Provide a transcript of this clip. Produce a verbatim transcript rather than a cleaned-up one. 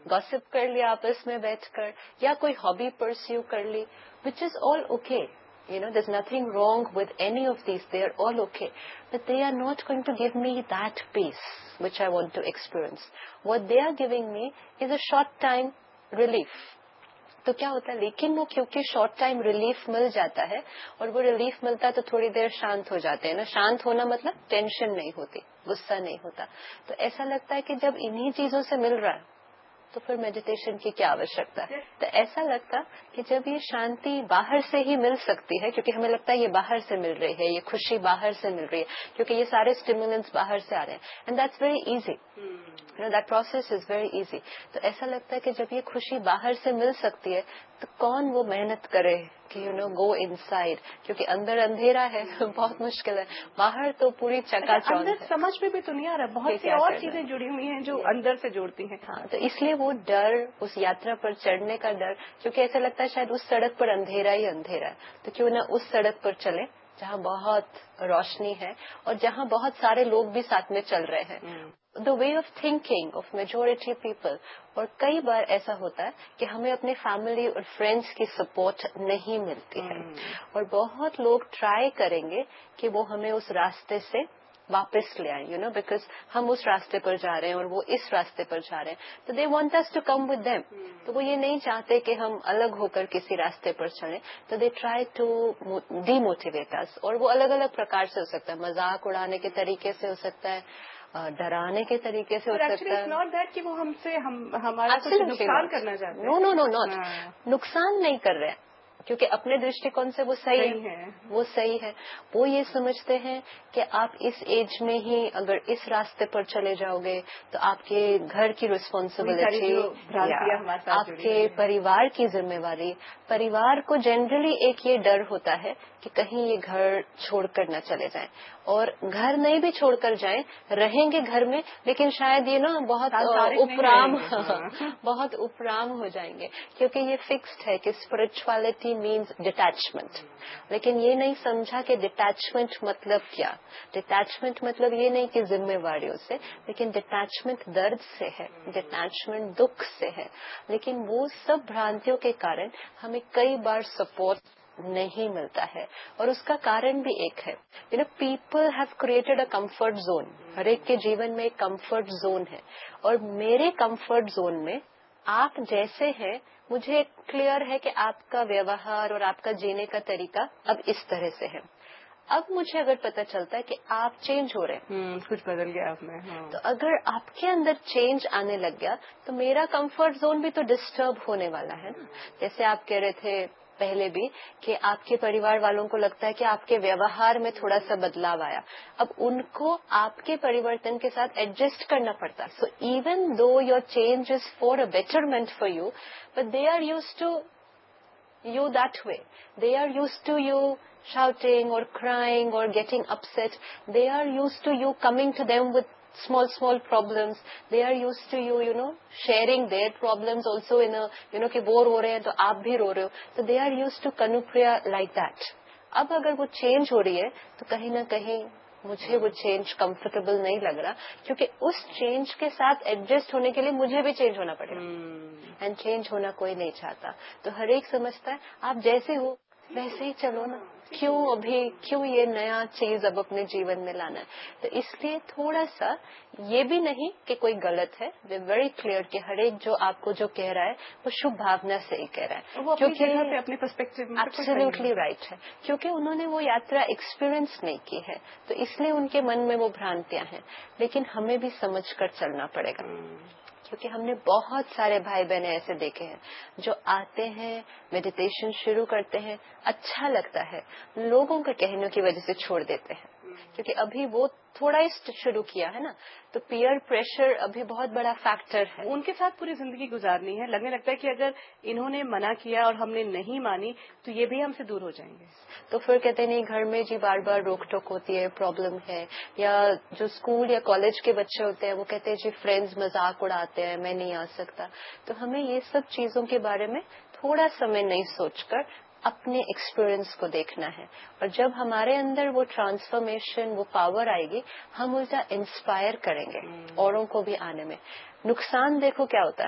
Gossip कर लिया आपस में बैठकर, या कोई हॉबी परस्यू कर ली, which is all okay. You know, there's nothing wrong with any of these. They are all okay. But they are not going to give me that peace which I want to experience. What they are giving me is a short time relief. तो क्या होता है, लेकिन वो क्योंकि short time relief मिल जाता है, और वो रिलीफ मिलता है तो थोड़ी देर शांत हो जाते हैं ना. शांत होना मतलब टेंशन नहीं होती, गुस्सा नहीं होता. तो ऐसा लगता है कि जब इन्हीं चीजों से मिल रहा है तो फिर मेडिटेशन की क्या आवश्यकता है. तो ऐसा लगता कि जब ये शांति बाहर से ही मिल सकती है, क्योंकि हमें लगता है ये बाहर से मिल रही है, ये खुशी बाहर से मिल रही है, क्योंकि ये सारे स्टिमुलेंट्स बाहर से आ रहे हैं, and that's very easy. You know, that process is very easy. तो ऐसा लगता है कि जब ये खुशी बाहर से मिल सकती है तो कौन वो मेहनत करे कि यू नो गो इनसाइड, क्योंकि अंदर अंधेरा है. बहुत मुश्किल है. बाहर तो पूरी चकाचौंध अंदर है. समझ में भी तो नहीं आ रहा, बहुत सी और चीजें जुड़ी हुई हैं जो अंदर से जोड़ती हैं. हाँ, तो इसलिए वो डर, उस यात्रा पर चढ़ने का डर, क्योंकि ऐसा लगता है शायद उस सड़क पर अंधेरा ही अंधेरा है, तो क्यों ना उस सड़क पर चले जहाँ बहुत रोशनी है और जहाँ बहुत सारे लोग भी साथ में चल रहे हैं. The way of thinking of majority people. और कई बार ऐसा होता है कि हमें अपने फैमिली और फ्रेंड्स की सपोर्ट नहीं मिलती है, और बहुत लोग ट्राई करेंगे कि वो हमें उस रास्ते से वापस ले आए, यू नो, बिकॉज हम उस रास्ते पर जा रहे हैं और वो इस रास्ते पर जा रहे हैं. तो they want us to come with them. तो वो ये नहीं चाहते कि हम अलग होकर किसी रास्ते पर चलें. तो दे ट्राई टू डीमोटिवेट अस. और वो अलग अलग प्रकार से हो सकता है. मजाक उड़ाने के तरीके से हो सकता है, डराने के तरीके से हो सकता है. नॉट दैट कि वो हमसे हम हमारा कुछ नुकसान करना चाहते हैं. No no no not. नुकसान नहीं कर रहे हैं, क्योंकि अपने दृष्टिकोण से वो सही, सही है, है वो सही है. वो ये समझते हैं कि आप इस एज में ही अगर इस रास्ते पर चले जाओगे तो आपके घर की रिस्पॉन्सिबिलिटी, आपके परिवार की जिम्मेवारी. परिवार को जनरली एक ये डर होता है कि कहीं ये घर छोड़कर न चले जाएं, और घर नहीं भी छोड़कर जाएं, रहेंगे घर में, लेकिन शायद ये ना बहुत उपराम बहुत उपराम हो जाएंगे, क्योंकि ये फिक्स्ड है कि स्पिरिचुअलिटी मीन्स डिटैचमेंट. लेकिन ये नहीं समझा कि डिटैचमेंट मतलब क्या. डिटैचमेंट मतलब ये नहीं कि जिम्मेवारियों से, लेकिन डिटैचमेंट दर्द से है, डिटैचमेंट दुख से है. लेकिन वो सब भ्रांतियों के कारण हमें कई बार सपोर्ट नहीं मिलता है, और उसका कारण भी एक है. You know, people have created a comfort zone. हर एक के जीवन में एक कंफर्ट जोन है, और मेरे कंफर्ट जोन में आप जैसे हैं, मुझे क्लियर है कि आपका व्यवहार और आपका जीने का तरीका अब इस तरह से है. अब मुझे अगर पता चलता है कि आप चेंज हो रहे हैं, कुछ बदल गया आप में, हाँ. तो अगर आपके अंदर चेंज आने लग गया तो मेरा कंफर्ट जोन भी तो डिस्टर्ब होने वाला है ना. जैसे आप कह रहे थे पहले भी कि आपके परिवार वालों को लगता है कि आपके व्यवहार में थोड़ा सा बदलाव आया. अब उनको आपके परिवर्तन के साथ एडजस्ट करना पड़ता. So even though your change is for a betterment for you, but they are used to you that way. They are used to you shouting or crying or getting upset. They are used to you coming to them with small small problems. They are used to you, you know, sharing their problems also in a, you know, कि bore हो रहे हैं तो आप भी रो रहे हो. So they are used to kanupriya like that. अब अगर वो चेंज हो रही है तो कहीं ना कहीं मुझे वो चेंज कंफर्टेबल नहीं लग रहा, क्योंकि उस चेंज के साथ एडजस्ट होने के लिए मुझे भी चेंज होना पड़ेगा. एंड चेंज होना कोई नहीं चाहता. तो हर एक समझता है आप जैसे हो वैसे ही चलो ना, क्यों अभी क्यों ये नया चीज अब अपने जीवन में लाना है. तो इसलिए थोड़ा सा ये भी नहीं कि कोई गलत है. वे वेरी क्लियर कि हर एक जो आपको जो कह रहा है वो शुभ भावना से ही कह रहा है, वो अपनी जगह पे अपने पर्सपेक्टिव में एब्सोल्युटली राइट है, क्योंकि उन्होंने वो यात्रा एक्सपीरियंस नहीं की है, तो इसलिए उनके मन में वो भ्रांतियां हैं. लेकिन हमें भी समझ कर चलना पड़ेगा, क्योंकि हमने बहुत सारे भाई बहने ऐसे देखे हैं जो आते हैं, मेडिटेशन शुरू करते हैं, अच्छा लगता है, लोगों के कहने की वजह से छोड़ देते हैं, क्योंकि अभी वो थोड़ा ही शुरू किया है ना. तो पीयर प्रेशर अभी बहुत बड़ा फैक्टर है. उनके साथ पूरी जिंदगी गुजारनी है. लगने लगता है कि अगर इन्होंने मना किया और हमने नहीं मानी तो ये भी हमसे दूर हो जाएंगे. तो फिर कहते नहीं घर में जी बार बार रोक टोक होती है, प्रॉब्लम है. या जो स्कूल या कॉलेज के बच्चे होते हैं वो कहते हैं जी फ्रेंड्स मजाक उड़ाते हैं, मैं नहीं आ सकता. तो हमें ये सब चीजों के बारे में थोड़ा समय नहीं सोचकर अपने एक्सपीरियंस को देखना है. और जब हमारे अंदर वो ट्रांसफॉर्मेशन, वो पावर आएगी, हम उल्टा इंस्पायर करेंगे औरों को भी आने में. नुकसान देखो क्या होता है.